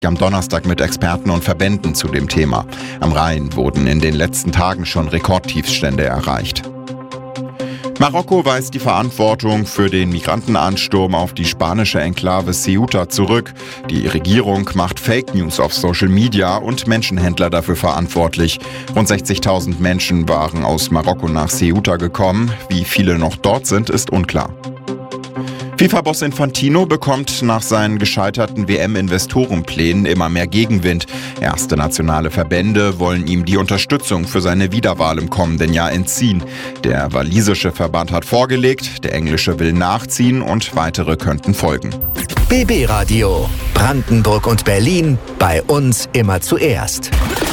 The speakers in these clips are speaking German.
am Donnerstag mit Experten und Verbänden zu dem Thema. Am Rhein wurden in den letzten Tagen schon Rekordtiefststände erreicht. Marokko weist die Verantwortung für den Migrantenansturm auf die spanische Enklave Ceuta zurück. Die Regierung macht Fake News auf Social Media und Menschenhändler dafür verantwortlich. Rund 60.000 Menschen waren aus Marokko nach Ceuta gekommen. Wie viele noch dort sind, ist unklar. FIFA-Boss Infantino bekommt nach seinen gescheiterten WM-Investorenplänen immer mehr Gegenwind. Erste nationale Verbände wollen ihm die Unterstützung für seine Wiederwahl im kommenden Jahr entziehen. Der walisische Verband hat vorgelegt, der englische will nachziehen und weitere könnten folgen. BB Radio. Brandenburg und Berlin. Bei uns immer zuerst.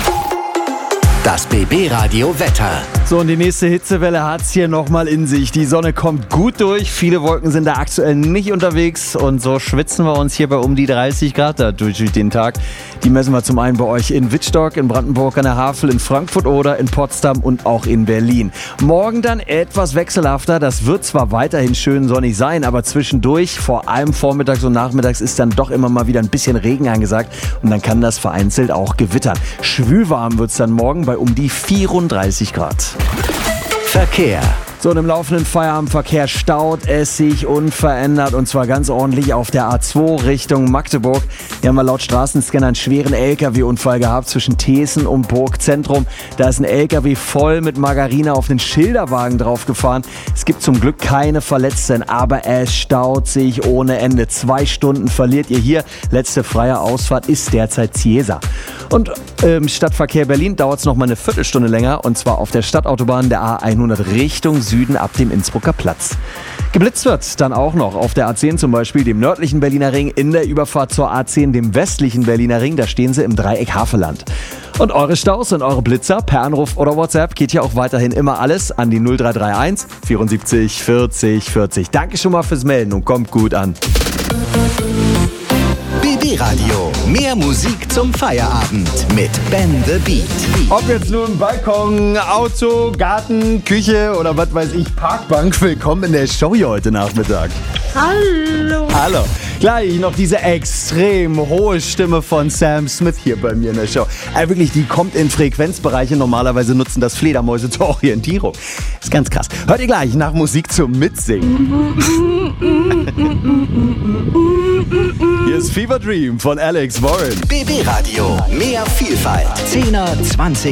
Das BB Radio Wetter. So, und die nächste Hitzewelle hat's hier nochmal in sich. Die Sonne kommt gut durch, viele Wolken sind da aktuell nicht unterwegs und so schwitzen wir uns hier bei um die 30 Grad da durch den Tag. Die messen wir zum einen bei euch in Wittstock, in Brandenburg an der Havel, in Frankfurt oder in Potsdam und auch in Berlin. Morgen dann etwas wechselhafter, das wird zwar weiterhin schön sonnig sein, aber zwischendurch, vor allem vormittags und nachmittags, ist dann doch immer mal wieder ein bisschen Regen angesagt und dann kann das vereinzelt auch gewittern. Schwülwarm wird's dann morgen bei um die 34 Grad. Verkehr. So, und im laufenden Feierabendverkehr staut es sich unverändert und zwar ganz ordentlich auf der A2 Richtung Magdeburg. Hier haben wir laut Straßenscanner einen schweren LKW-Unfall gehabt zwischen Thesen und Burgzentrum. Da ist ein LKW voll mit Margarine auf den Schilderwagen draufgefahren. Es gibt zum Glück keine Verletzten, aber es staut sich ohne Ende. 2 Stunden verliert ihr hier. Letzte freie Ausfahrt ist derzeit Ciesa. Und im Stadtverkehr Berlin dauert es noch mal eine Viertelstunde länger und zwar auf der Stadtautobahn der A100 Richtung Süden ab dem Innsbrucker Platz. Geblitzt wird dann auch noch auf der A10 zum Beispiel, dem nördlichen Berliner Ring, in der Überfahrt zur A10, dem westlichen Berliner Ring, da stehen sie im Dreieck Havelland. Und eure Staus und eure Blitzer per Anruf oder WhatsApp geht ja auch weiterhin immer alles an die 0331 74 40 40. Danke schon mal fürs Melden und kommt gut an. BB Radio. Mehr Musik zum Feierabend mit Ben the Beat. Ob jetzt nun Balkon, Auto, Garten, Küche oder was weiß ich, Parkbank, willkommen in der Show hier heute Nachmittag. Hallo. Hallo. Gleich noch diese extrem hohe Stimme von Sam Smith hier bei mir in der Show. Wirklich, die kommt in Frequenzbereiche. Normalerweise nutzen das Fledermäuse zur Orientierung. Ist ganz krass. Hört ihr gleich nach Musik zum Mitsingen. Hier ist Fever Dream von Alex Warren. BB Radio. Mehr Vielfalt. 10er, 20